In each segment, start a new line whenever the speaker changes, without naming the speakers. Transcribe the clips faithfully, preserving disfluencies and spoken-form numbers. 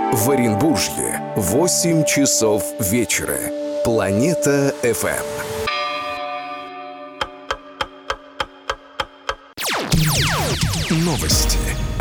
В Оренбурге восемь часов вечера. Планета эф эм. Новости.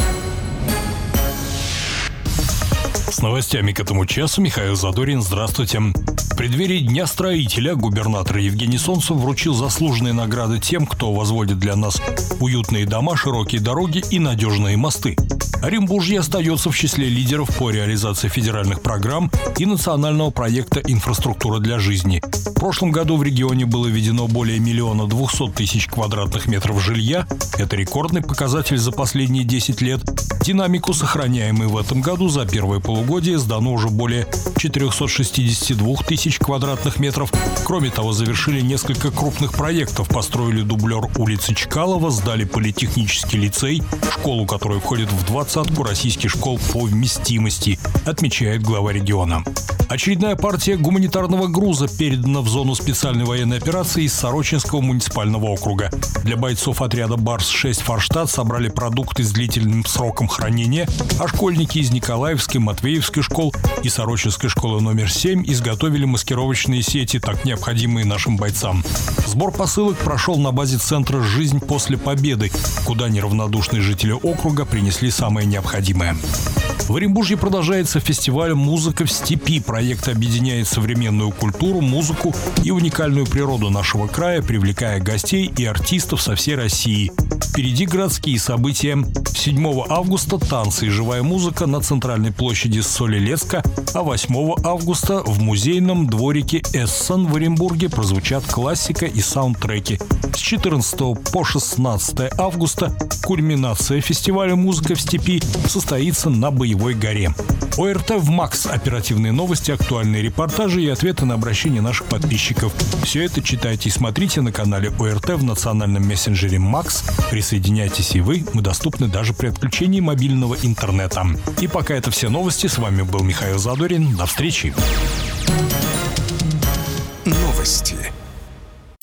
С новостями к этому часу Михаил Задорин. Здравствуйте. В преддверии Дня строителя губернатор Евгений Солнцев вручил заслуженные награды тем, кто возводит для нас уютные дома, широкие дороги и надежные мосты. Оренбуржье остается в числе лидеров по реализации федеральных программ и национального проекта «Инфраструктура для жизни». В прошлом году в регионе было введено более миллиона двухсот тысяч квадратных метров жилья. Это рекордный показатель за последние десять лет. Динамику сохраняем и в этом году. За первое полугодие сдано уже более четырехсот шестидесяти двух тысяч квадратных метров. Кроме того, завершили несколько крупных проектов. Построили дублер улицы Чкалова, сдали политехнический лицей, школу, которая входит в двадцатку российских школ по вместимости, отмечает глава региона. Очередная партия гуманитарного груза передана в зону специальной военной операции из Сорочинского муниципального округа. Для бойцов отряда Барс шесть Форштадт собрали продукты с длительным сроком хранения, а школьники из Николаевской, Матвеевской школ и Сорочинской школы номер семь изготовили маскировочные сети, так необходимые нашим бойцам. Сбор посылок прошел на базе центра «Жизнь после победы», куда неравнодушные жители округа принесли самое необходимое. В Оренбурге продолжается фестиваль «Музыка в степи». Проект объединяет современную культуру, музыку и уникальную природу нашего края, привлекая гостей и артистов со всей России. Впереди городские события. седьмого августа танцы и живая музыка на центральной площади Солилецка, а восьмого августа в музейном дворике Эссон в Оренбурге прозвучат классика и саундтреки. С четырнадцатого по шестнадцатое августа кульминация фестиваля «Музыка в степи» состоится на Боевой горе. ОРТ в МАКС. Оперативные новости, актуальные репортажи и ответы на обращения наших подписчиков. Все это читайте и смотрите на канале ОРТ в национальном мессенджере МАКС. Присоединяйтесь и вы. Мы доступны даже при отключении мобильного интернета. И пока это все новости. С вами был Михаил Задорин. До встречи.
Новости.